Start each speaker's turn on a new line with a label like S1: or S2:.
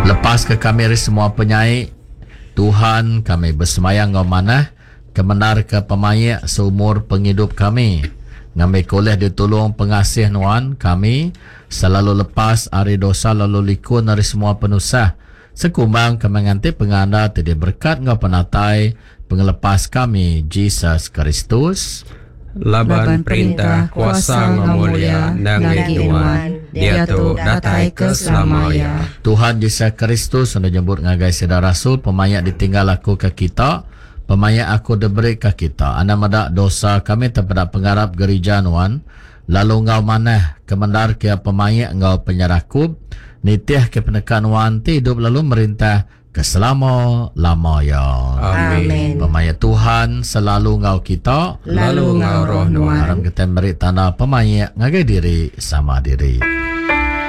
S1: Lepas ke kami dari semua penyaik, Tuhan kami bersemayang ngau manah, kemenar ke pemayak seumur penghidup kami. Ngambil koleh ditolong pengasih nuan kami, selalu lepas ari dosa lalu likun dari semua penusah. Sekumbang kami nganti penganda tidak berkat ngau penatai, pengelepas kami, Jesus Kristus.
S2: Laban perintah kuasa ngamulia nangai Tuhan, dia tu datai ke selamanya.
S1: Tuhan Yesus Kristus sudah jemput ngagai sedar rasul, pemayak ditinggal aku ke kita, pemayak aku diberi ke kita. Anda madak dosa kami terhadap penggarap gereja nuan, lalu ngau manah kemendar ke pemayak ngau penyerakup, nitiah ke penekan wan hidup lalu merintah ke selama-lamanya.
S2: Amin.
S1: Pemayak Tuhan selalu ngau kita,
S2: Lalu ngau roh nuan.
S1: Haram kita beri tanda pemayak ngagai diri sama diri.